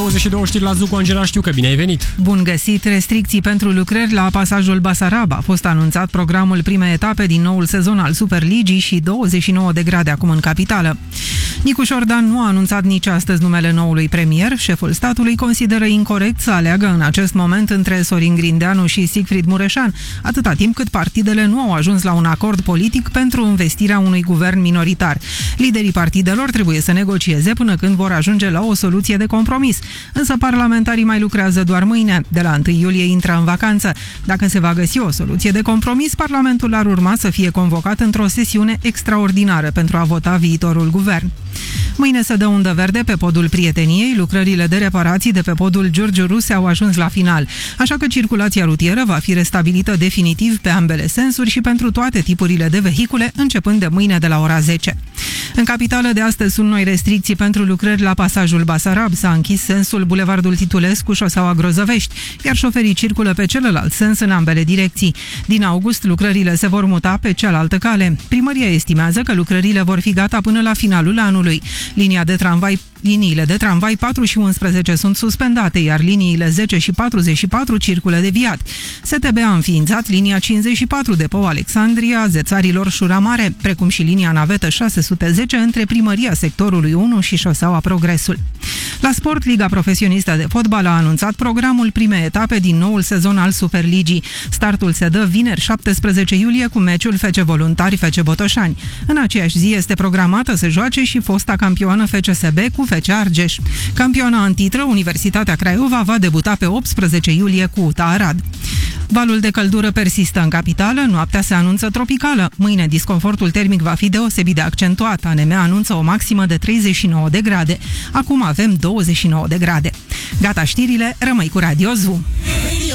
22 știri la Zucu. Angela, știu că bine ai venit. Bun găsit! Restricții pentru lucrări la pasajul Basarab. A fost anunțat programul primei etape din noul sezon al Superligii și 29 de grade acum în capitală. Nicu Șordan nu a anunțat nici astăzi numele noului premier. Șeful statului consideră incorect să aleagă în acest moment între Sorin Grindeanu și Sigfrid Mureșan, atâta timp cât partidele nu au ajuns la un acord politic pentru învestirea unui guvern minoritar. Liderii partidelor trebuie să negocieze până când vor ajunge la o soluție de compromis. Însă parlamentarii mai lucrează doar mâine. De la 1 iulie intră în vacanță. Dacă se va găsi o soluție de compromis, Parlamentul ar urma să fie convocat într-o sesiune extraordinară pentru a vota viitorul guvern. Mâine se dă undă verde pe podul Prieteniei. Lucrările de reparații de pe podul Giurgiu Ruse au ajuns la final, așa că circulația rutieră va fi restabilită definitiv pe ambele sensuri și pentru toate tipurile de vehicule, începând de mâine de la ora 10. În capitală de astăzi sunt noi restricții pentru lucrări la pasajul Basarab. S-a închis sensul Bulevardul Titulescu, șoseaua Grozăvești, iar șoferii circulă pe celălalt sens în ambele direcții. Din august, lucrările se vor muta pe cealaltă cale. Primăria estimează că lucrările vor fi gata până la finalul anului. Liniile de tramvai 4 și 11 sunt suspendate, iar liniile 10 și 44 circulă deviat. STB a înființat linia 54 Depou Alexandria, Zețarilor Șura Mare, precum și linia navetă 610 între Primăria Sectorului 1 și șoseaua Progresul. La sport, Liga Profesionistă de Fotbal a anunțat programul primei etape din noul sezon al Superligii. Startul se dă vineri 17 iulie cu meciul FC Voluntari FC Botoșani. În aceeași zi este programată să joace și fosta campioană FCSB cu FC Argeș. Campioana în titră, Universitatea Craiova, va debuta pe 18 iulie cu UTA Arad. Valul de căldură persistă în capitală, noaptea se anunță tropicală. Mâine disconfortul termic va fi deosebit de accentuat. ANM anunță o maximă de 39 de grade. Acum avem 29 de grade. Gata știrile, rămâi cu Radio ZU.